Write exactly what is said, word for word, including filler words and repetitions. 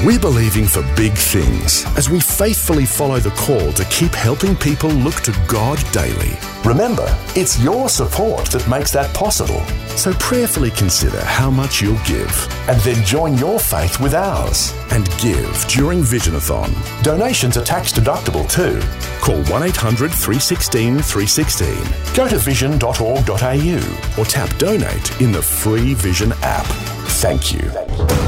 We're believing for big things as we faithfully follow the call to keep helping people look to God daily. Remember, it's your support that makes that possible. So prayerfully consider how much you'll give And then join your faith with ours. and give during Visionathon. Donations are tax deductible too. Call one eight hundred three one six three one six. Go to vision dot org dot a u. Or tap donate in the free Vision app. Thank you.